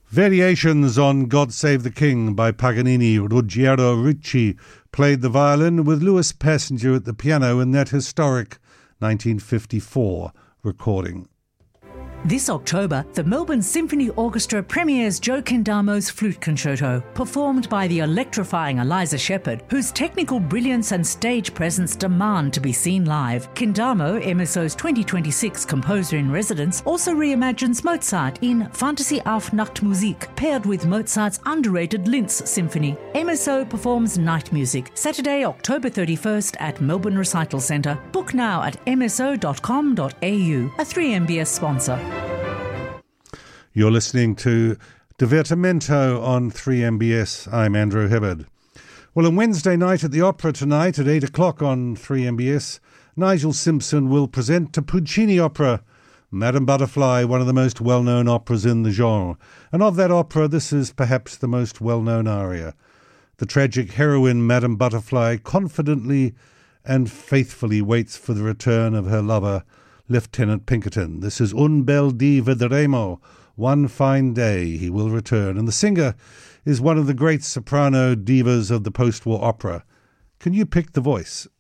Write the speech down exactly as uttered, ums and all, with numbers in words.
Variations on God Save the King by Paganini. Ruggiero Ricci played the violin with Louis Passenger at the piano in that historic nineteen fifty-four recording. This October, the Melbourne Symphony Orchestra premieres Joe Kendamo's Flute Concerto, performed by the electrifying Eliza Shepherd, whose technical brilliance and stage presence demand to be seen live. Kendamo, M S O's twenty twenty-six Composer-in-Residence, also reimagines Mozart in Fantasy auf Nachtmusik, paired with Mozart's underrated Linz Symphony. M S O performs Night Music, Saturday, October thirty-first at Melbourne Recital Centre. Book now at m s o dot com dot a u, a three M B S sponsor. You're listening to Divertimento on three M B S. I'm Andrew Hibbard. Well, on Wednesday night at the Opera tonight at eight o'clock on three M B S, Nigel Simpson will present a Puccini opera, Madame Butterfly, one of the most well-known operas in the genre. And of that opera, this is perhaps the most well-known aria. The tragic heroine, Madame Butterfly, confidently and faithfully waits for the return of her lover, Lieutenant Pinkerton. This is Un bel dì vedremo. One fine day he will return. And the singer is one of the great soprano divas of the post-war opera. Can you pick the voice?